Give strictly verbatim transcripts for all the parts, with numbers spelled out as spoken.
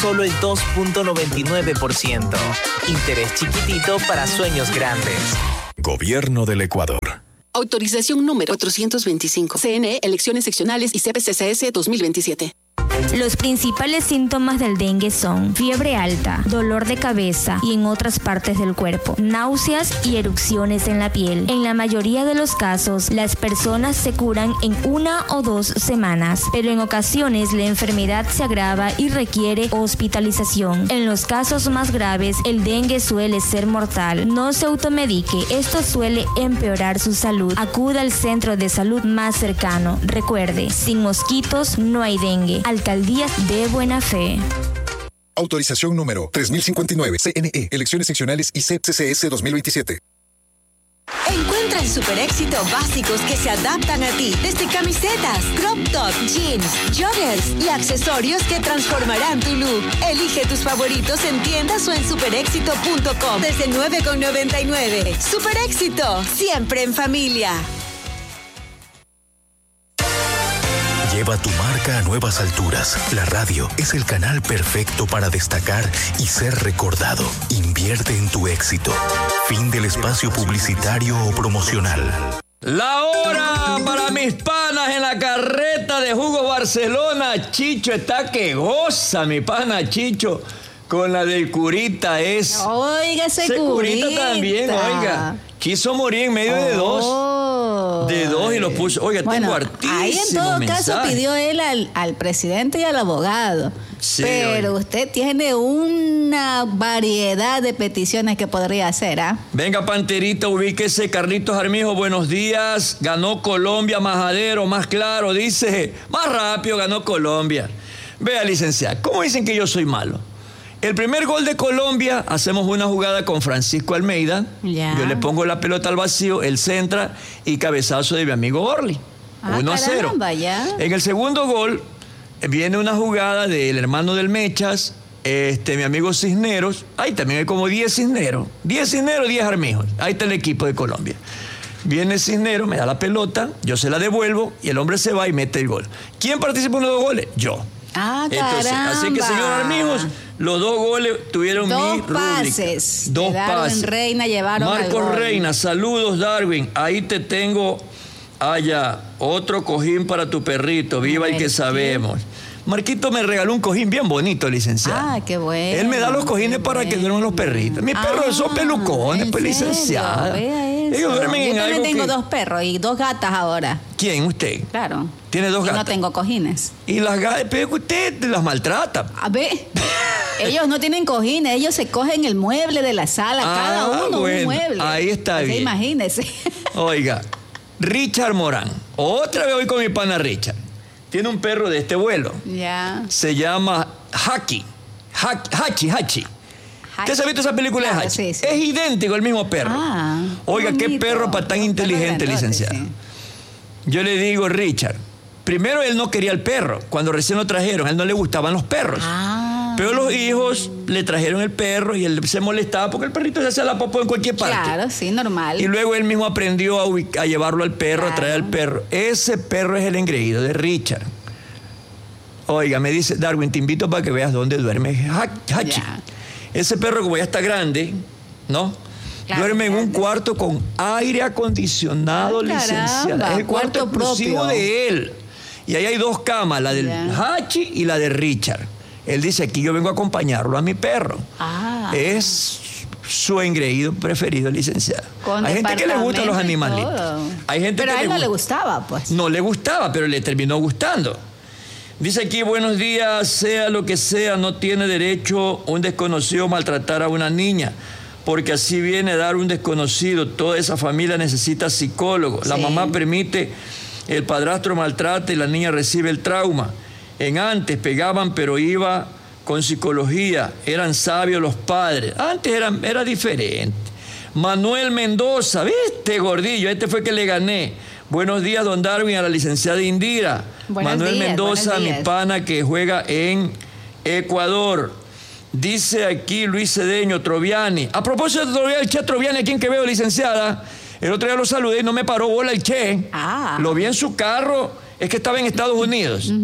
solo el dos punto noventa y nueve por ciento. Interés chiquitito para sueños grandes. Gobierno del Ecuador. Autorización número cuatrocientos veinticinco. C N E, Elecciones Seccionales y C P C C S dos mil veintisiete. Los principales síntomas del dengue son fiebre alta, dolor de cabeza y en otras partes del cuerpo, náuseas y erupciones en la piel. En la mayoría de los casos, las personas se curan en una o dos semanas, pero en ocasiones la enfermedad se agrava y requiere hospitalización. En los casos más graves, el dengue suele ser mortal. No se automedique, esto suele empeorar su salud. Acuda al centro de salud más cercano. Recuerde, sin mosquitos no hay dengue. Alcaldía de Buena Fe. Autorización número tres mil cincuenta y nueve. C N E, Elecciones Seccionales y C P C C S dos mil veintisiete. Encuentra en Super Éxito básicos que se adaptan a ti, desde camisetas, crop top, jeans, joggers y accesorios que transformarán tu look. Elige tus favoritos en tiendas o en super éxito punto com desde nueve con noventa y nueve. Super Éxito, siempre en familia. Lleva tu marca a nuevas alturas. La radio es el canal perfecto para destacar y ser recordado. Invierte en tu éxito. Fin del espacio publicitario o promocional. La hora para mis panas en la carreta de Jugo Barcelona. Chicho está que goza, mi pana Chicho, con la del curita es. Oiga, ese, ese curita. curita también, oiga. Quiso morir en medio oh. de dos. De dos y los puso. Oiga, bueno, tengo hartísimo ahí en todo mensaje. caso pidió él al, al presidente y al abogado. Sí, pero oye, usted tiene una variedad de peticiones que podría hacer, ¿ah? ¿eh? Venga, Panterita, ubíquese. Carlitos Armijo, buenos días. Ganó Colombia, majadero, más claro. Dice, más rápido ganó Colombia. Vea, licenciada, ¿cómo dicen que yo soy malo? El primer gol de Colombia, hacemos una jugada con Francisco Almeida. Ya. Yo le pongo la pelota al vacío, él centra y cabezazo de mi amigo Orly. Ah, uno a cero. En el segundo gol viene una jugada del hermano del Mechas, este, mi amigo Cisneros. Ahí también hay como diez Cisneros. diez Cisneros, diez Armijos. Ahí está el equipo de Colombia. Viene Cisneros, me da la pelota, yo se la devuelvo y el hombre se va y mete el gol. ¿Quién participó en los dos goles? Yo. Ah, Entonces, caramba. así que, señor Armijos, los dos goles tuvieron dos mi pases. rúbrica. Dos Darwin pases. Reina llevaron Marcos al gol. Reina, saludos, Darwin. Ahí te tengo allá otro cojín para tu perrito. Viva el que sabemos. Marquito me regaló un cojín bien bonito, licenciado. Ah, qué bueno. Él me da los cojines para bueno. que duerman los perritos. Mis ah, perros son pelucones, pues, licenciada. Ellos duermen Yo en algo también tengo que... dos perros y dos gatas ahora. ¿Quién? ¿Usted? Claro. ¿Tiene dos y gatas? no tengo cojines. Y las gatas, pero que usted las maltrata. A ver, ellos no tienen cojines, ellos se cogen el mueble de la sala, ah, cada uno bueno, un mueble. Ahí está Así bien. Imagínese. Oiga, Richard Morán. Otra vez voy con mi pana Richard. Tiene un perro de este vuelo. Ya. Se llama Haki. Hachi, Hachi. ¿Usted se ha visto esa película claro, de Hachi? Sí, sí. Es idéntico el mismo perro. Ah, Oiga, qué perro para tan inteligente, licenciado. Sí. Yo le digo, Richard, primero él no quería el perro. Cuando recién lo trajeron, a él no le gustaban los perros. Ah. Pero los hijos le trajeron el perro y él se molestaba porque el perrito se hacía la popó en cualquier parte. Claro, sí, normal. Y luego él mismo aprendió a, ubicar, a llevarlo al perro, claro. a traer al perro. Ese perro es el engreído de Richard. Oiga, me dice, Darwin, te invito para que veas dónde duerme Hachi. Ya. Ese perro, como ya está grande, ¿no? Claro, duerme en un cuarto con aire acondicionado, ah, licenciada. Es el cuarto, cuarto exclusivo de él. Y ahí hay dos camas, la del yeah. Hachi y la de Richard. Él dice, aquí yo vengo a acompañarlo a mi perro. Ah. Es su engreído preferido, licenciada. Con hay gente que le gustan los animalitos. Hay gente pero que a él le no le gustaba, pues. No le gustaba, pero le terminó gustando. Dice aquí, buenos días, sea lo que sea, no tiene derecho un desconocido a maltratar a una niña, porque así viene a dar un desconocido. Toda esa familia necesita psicólogo. Sí. La mamá permite el padrastro maltrata y la niña recibe el trauma. En antes pegaban, pero iba con psicología. Eran sabios los padres. Antes era, era diferente. Manuel Mendoza, ¿viste, gordillo? Este fue que le gané. Buenos días, don Darwin, a la licenciada Indira. Buenos Manuel días, Mendoza, mi pana que juega en Ecuador. Dice aquí Luis Cedeño, Troviani. A propósito de Troviani, el Che Troviani, aquí en que veo, licenciada. El otro día lo saludé y no me paró bola el Che. Ah. Lo vi en su carro, es que estaba en Estados Unidos. Uh-huh.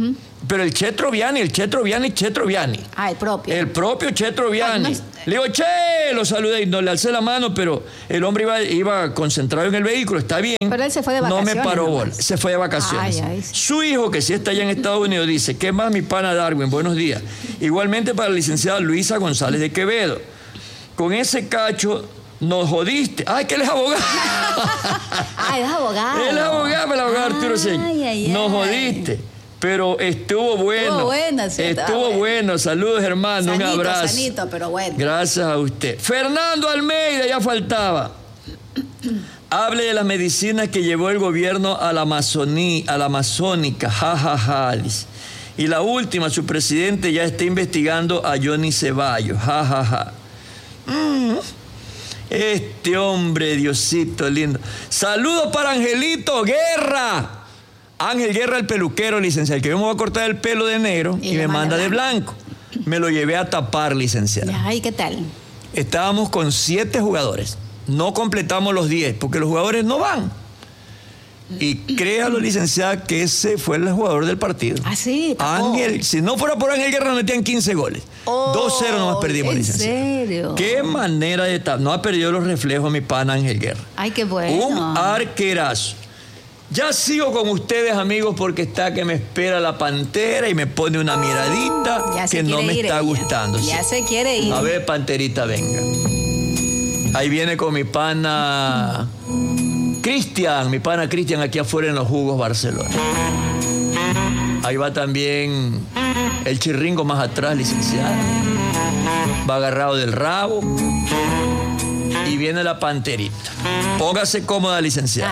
Pero el Chetro Viani, el Chetro Viani, Chetro Viani. Ah, el propio. El propio Chetro Viani. Ay, no es... Le digo, che, lo saludé y no le alcé la mano, pero el hombre iba, iba concentrado en el vehículo, está bien. Pero él se fue de vacaciones. No me paró bola, nomás. se fue de vacaciones. Ay, ay. Su hijo, que sí está allá en Estados Unidos, dice, ¿qué más mi pana Darwin? Buenos días. Igualmente para la licenciada Luisa González de Quevedo. Con ese cacho nos jodiste. Ay, que él es abogado. Ay, es abogado. Él es abogado, el abogado Arturo Sen. Nos jodiste. Pero estuvo bueno. Estuvo buena, sí. Estuvo bueno. bueno. Saludos, hermano. Sanito, un abrazo. Sanito, pero bueno. Gracias a usted. Fernando Almeida, ya faltaba. Hable de las medicinas que llevó el gobierno a la Amazonía, a la amazónica. Ja, ja, ja. Dice. Y la última, su presidente ya está investigando a Johnny Ceballos. Ja, ja, ja. Mm. Este hombre, Diosito lindo. Saludos para Angelito Guerra. Ángel Guerra, el peluquero, licenciado, que yo me voy a cortar el pelo de negro y, y me manda de blanco. Me lo llevé a tapar, licenciado. ¿Y qué tal? Estábamos con siete jugadores. No completamos los diez, porque los jugadores no van. Y créalo, licenciada, que ese fue el jugador del partido. Ah, sí. Ángel, si no fuera por Ángel Guerra, nos metían quince goles. Oh, dos cero nomás perdimos, ¿en licenciada. ¿En serio? Qué manera de tapar. No ha perdido los reflejos mi pana Ángel Guerra. Ay, qué bueno. Un arquerazo. Ya sigo con ustedes, amigos, porque está que me espera la Pantera y me pone una miradita que no me está ella. gustando. Ya sí. se quiere ir. A ver, Panterita, venga. Ahí viene con mi pana Cristian, mi pana Cristian aquí afuera en los jugos Barcelona. Ahí va también el chirringo más atrás, licenciada. Va agarrado del rabo. Y viene la Panterita. Póngase cómoda, licenciada.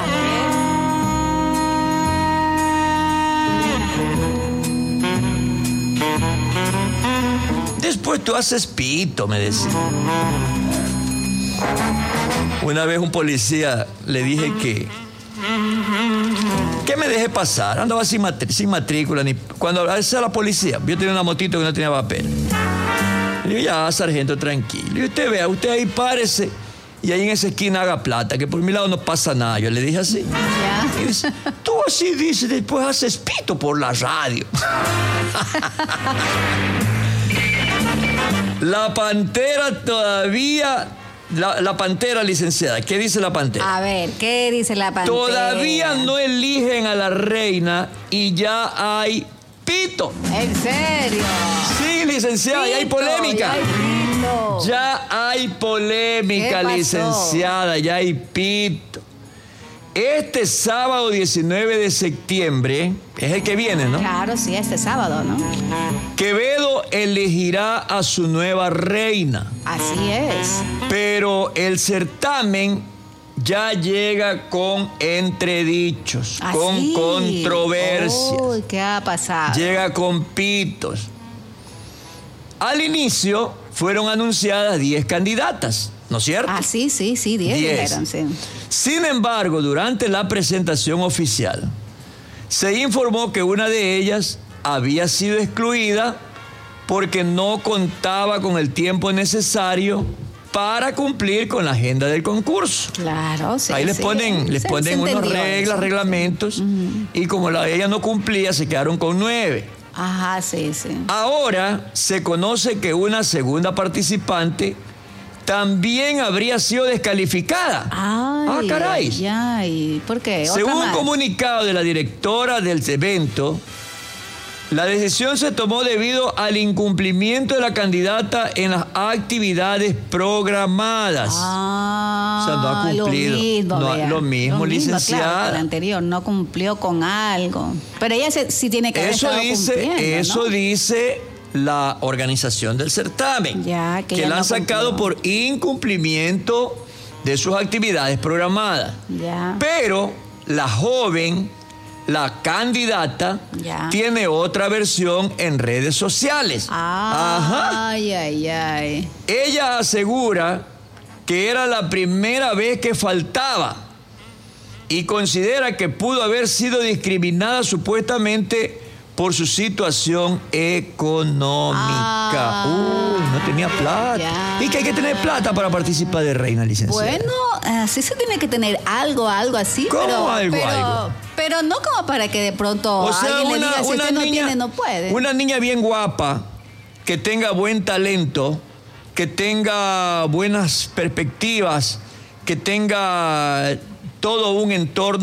Después tú haces pito, me decía. Una vez un policía le dije que que me deje pasar. Andaba sin, matr- sin matrícula. Ni, cuando a veces a la policía, yo tenía una motito que no tenía papel. Le digo, ya, sargento, tranquilo. Y usted vea, usted ahí párese y ahí en esa esquina haga plata, que por mi lado no pasa nada. Yo le dije así. Ya. Y dice, tú así dices, después haces pito por la radio. La Pantera todavía... La, la Pantera, licenciada. ¿Qué dice la Pantera? A ver, ¿qué dice la Pantera? Todavía no eligen a la reina y ya hay pito. ¿En serio? Sí, licenciada, pito, ya hay polémica. Ya hay pito. Ya hay polémica, licenciada, ya hay pito. Este sábado diecinueve de septiembre, es el que viene, ¿no? Claro, sí, este sábado, ¿no? Quevedo elegirá a su nueva reina. Así es. Pero el certamen ya llega con entredichos, ¿Ah, con sí? controversias. Uy, ¿qué ha pasado? Llega con pitos. Al inicio fueron anunciadas diez candidatas, ¿no es cierto? Ah, sí, sí, sí, diez dijeron, sí. Sin embargo, durante la presentación oficial, se informó que una de ellas había sido excluida porque no contaba con el tiempo necesario para cumplir con la agenda del concurso. Claro, sí. Ahí les sí. ponen, les se, ponen se unas reglas, eso. reglamentos, uh-huh. Y como la, ella no cumplía, se quedaron con nueve. Ajá, sí, sí. Ahora se conoce que una segunda participante también habría sido descalificada. Ay, ah, caray. Ay, ay. ¿Por qué? Según un más? comunicado de la directora del evento, la decisión se tomó debido al incumplimiento de la candidata en las actividades programadas. Ah, o sea, no ha cumplido. Lo mismo, no, vea. lo mismo, lo licenciada. Mismo, claro, el anterior no cumplió con algo. Pero ella se, sí tiene que haber Eso estado dice, cumpliendo, eso ¿no? dice la organización del certamen. Ya, que, que la no han sacado cumplió. por incumplimiento de sus actividades programadas. Ya. Pero la joven, la candidata, ya. tiene otra versión en redes sociales. Ah, Ajá. Ay, ay, ay. Ella asegura que era la primera vez que faltaba y considera que pudo haber sido discriminada supuestamente por su situación económica. Ah, Uy, no tenía plata. Ya. Y que hay que tener plata para participar de reina, licenciada. Bueno, así se tiene que tener algo, algo así. ¿Cómo pero, algo, pero, algo? Pero no como para que de pronto O sea, alguien una, le diga, si una usted no niña, tiene, no puede. Una niña bien guapa, que tenga buen talento, que tenga buenas perspectivas, que tenga todo un entorno